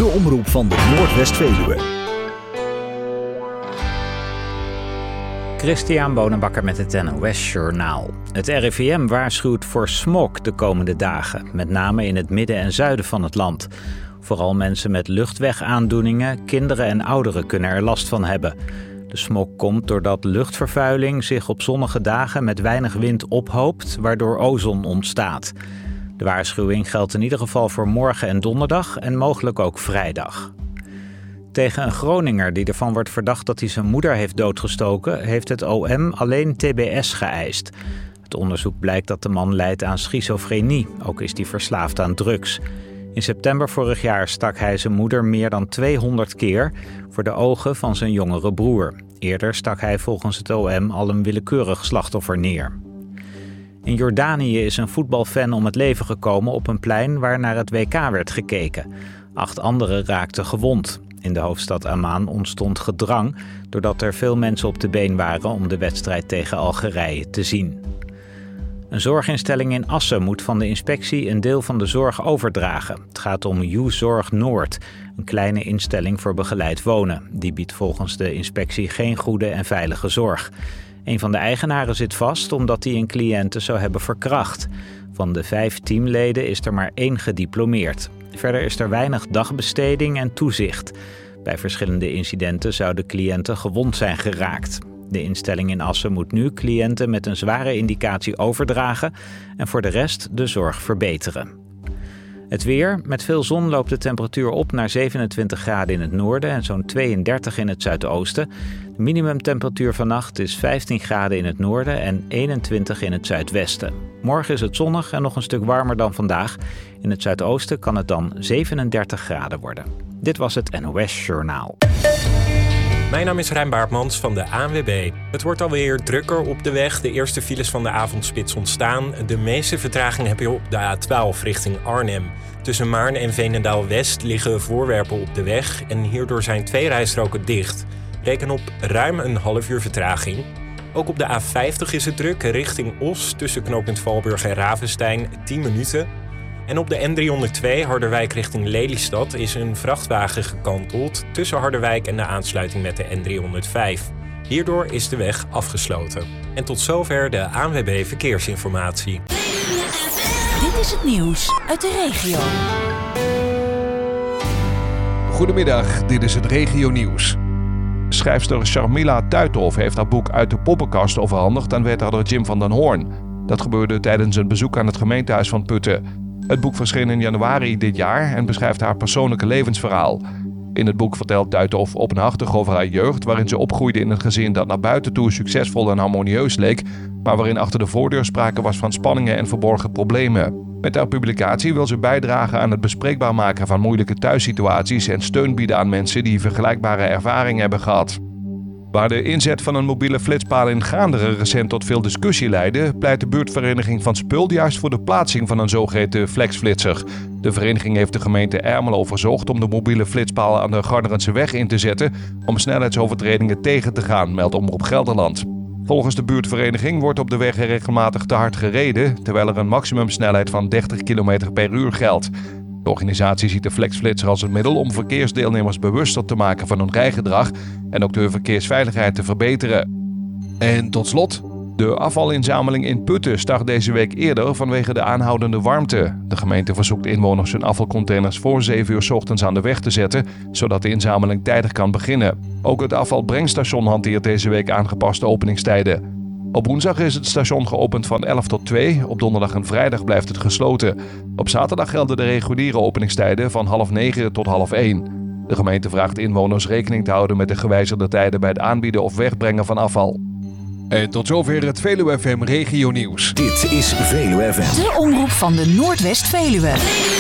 omroep van de Noordwest-Veluwe. Christian Bonenbakker met het NOS Journaal. Het RIVM waarschuwt voor smog de komende dagen, met name in het midden en zuiden van het land. Vooral mensen met luchtwegaandoeningen, kinderen en ouderen kunnen er last van hebben. De smog komt doordat luchtvervuiling zich op zonnige dagen met weinig wind ophoopt, waardoor ozon ontstaat. De waarschuwing geldt in ieder geval voor morgen en donderdag en mogelijk ook vrijdag. Tegen een Groninger die ervan wordt verdacht dat hij zijn moeder heeft doodgestoken, heeft het OM alleen TBS geëist. Het onderzoek blijkt dat de man lijdt aan schizofrenie, ook is hij verslaafd aan drugs. In september vorig jaar stak hij zijn moeder meer dan 200 keer voor de ogen van zijn jongere broer. Eerder stak hij volgens het OM al een willekeurig slachtoffer neer. In Jordanië is een voetbalfan om het leven gekomen op een plein waar naar het WK werd gekeken. 8 anderen raakten gewond. In de hoofdstad Amman ontstond gedrang doordat er veel mensen op de been waren om de wedstrijd tegen Algerije te zien. Een zorginstelling in Assen moet van de inspectie een deel van de zorg overdragen. Het gaat om U-Zorg Noord, een kleine instelling voor begeleid wonen. Die biedt volgens de inspectie geen goede en veilige zorg. Een van de eigenaren zit vast omdat hij een cliënte zou hebben verkracht. Van de 5 teamleden is er maar 1 gediplomeerd. Verder is er weinig dagbesteding en toezicht. Bij verschillende incidenten zouden cliënten gewond zijn geraakt. De instelling in Assen moet nu cliënten met een zware indicatie overdragen en voor de rest de zorg verbeteren. Het weer. Met veel zon loopt de temperatuur op naar 27 graden in het noorden en zo'n 32 in het zuidoosten. De minimumtemperatuur vannacht is 15 graden in het noorden en 21 in het zuidwesten. Morgen is het zonnig en nog een stuk warmer dan vandaag. In het zuidoosten kan het dan 37 graden worden. Dit was het NOS Journaal. Mijn naam is Rijn Baartmans van de ANWB. Het wordt alweer drukker op de weg. De eerste files van de avondspits ontstaan. De meeste vertraging heb je op de A12 richting Arnhem. Tussen Maarn en Veenendaal-West liggen voorwerpen op de weg en hierdoor zijn 2 rijstroken dicht. Reken op ruim een half uur vertraging. Ook op de A50 is het druk richting Os tussen knooppunt Valburg en Ravenstein 10 minuten. En op de N302 Harderwijk richting Lelystad is een vrachtwagen gekanteld tussen Harderwijk en de aansluiting met de N305. Hierdoor is de weg afgesloten. En tot zover de ANWB Verkeersinformatie. Dit is het nieuws uit de regio. Goedemiddag, dit is het regionieuws. Schrijfster Sharmila Tuithoff heeft haar boek Uit de poppenkast overhandigd aan wethouder Jim van den Hoorn. Dat gebeurde tijdens een bezoek aan het gemeentehuis van Putten. Het boek verscheen in januari dit jaar en beschrijft haar persoonlijke levensverhaal. In het boek vertelt Tuithoff openhartig over haar jeugd, waarin ze opgroeide in een gezin dat naar buiten toe succesvol en harmonieus leek, maar waarin achter de voordeur sprake was van spanningen en verborgen problemen. Met haar publicatie wil ze bijdragen aan het bespreekbaar maken van moeilijke thuissituaties en steun bieden aan mensen die vergelijkbare ervaringen hebben gehad. Waar de inzet van een mobiele flitspaal in Gaanderen recent tot veel discussie leidde, pleit de buurtvereniging van Speuld juist voor de plaatsing van een zogeheten flexflitser. De vereniging heeft de gemeente Ermelo verzocht om de mobiele flitspaal aan de Garderensche weg in te zetten om snelheidsovertredingen tegen te gaan, meldt Omroep Gelderland. Volgens de buurtvereniging wordt op de weg regelmatig te hard gereden, terwijl er een maximumsnelheid van 30 km per uur geldt. De organisatie ziet de flexflitser als een middel om verkeersdeelnemers bewuster te maken van hun rijgedrag en ook de verkeersveiligheid te verbeteren. En tot slot, de afvalinzameling in Putten start deze week eerder vanwege de aanhoudende warmte. De gemeente verzoekt inwoners hun afvalcontainers voor 7 uur 's ochtends aan de weg te zetten, zodat de inzameling tijdig kan beginnen. Ook het afvalbrengstation hanteert deze week aangepaste openingstijden. Op woensdag is het station geopend van 11 tot 2, op donderdag en vrijdag blijft het gesloten. Op zaterdag gelden de reguliere openingstijden van 8:30 tot 12:30. De gemeente vraagt inwoners rekening te houden met de gewijzigde tijden bij het aanbieden of wegbrengen van afval. En tot zover het Veluwe FM Regionieuws. Dit is Veluwe FM. De omroep van de Noordwest-Veluwe.